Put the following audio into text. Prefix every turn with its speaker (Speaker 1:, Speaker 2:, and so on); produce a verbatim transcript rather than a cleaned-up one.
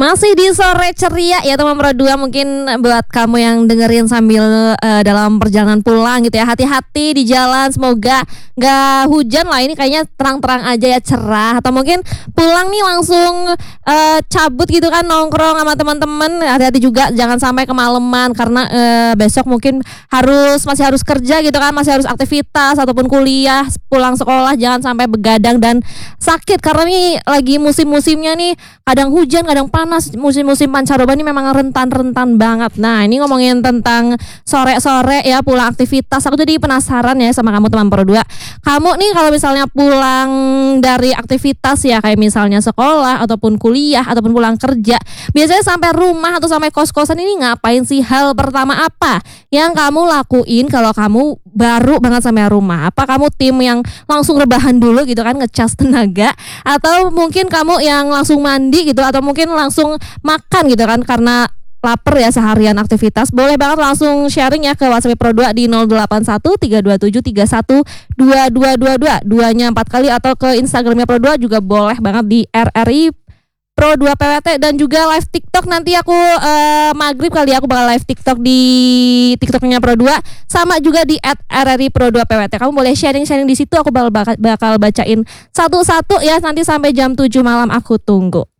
Speaker 1: Masih di sore ceria ya teman Pro dua, mungkin buat kamu yang dengerin sambil uh, dalam perjalanan pulang gitu ya, hati-hati di jalan, semoga gak hujan lah, ini kayaknya terang-terang aja ya, cerah. Atau mungkin pulang nih langsung uh, cabut gitu kan, nongkrong sama teman-teman, hati-hati juga jangan sampai kemalaman karena uh, besok mungkin harus masih harus kerja gitu kan, masih harus aktivitas ataupun kuliah, pulang sekolah jangan sampai begadang dan sakit karena nih lagi musim-musimnya nih, kadang hujan kadang panas. Musim-musim pancaroba ini memang rentan-rentan banget. Nah, ini ngomongin tentang sore-sore ya, pulang aktivitas. Aku jadi penasaran ya sama kamu teman Pro dua. Kamu nih kalau misalnya pulang dari aktivitas ya, kayak misalnya sekolah ataupun kuliah ataupun pulang kerja, biasanya sampai rumah atau sampai kos-kosan ini ngapain sih? Hal pertama apa yang kamu lakuin kalau kamu baru banget sampai rumah? Apa kamu tim yang langsung rebahan dulu gitu kan, ngecas tenaga, atau mungkin kamu yang langsung mandi gitu, atau mungkin langsung makan gitu kan karena lapar ya seharian aktivitas? Boleh banget langsung sharing ya ke WhatsApp Pro dua di nol delapan satu tiga dua tujuh tiga satu dua dua dua dua, duanya empat kali, atau ke Instagramnya Pro dua juga boleh banget di R R I Pro dua P W T, dan juga live TikTok nanti aku uh, maghrib kali ya, aku bakal live TikTok di TikToknya Pro dua, sama juga di at R R I Pro dua P W T. Kamu boleh sharing-sharing di situ, aku bakal bakal bacain satu-satu ya nanti sampai jam tujuh malam, aku tunggu.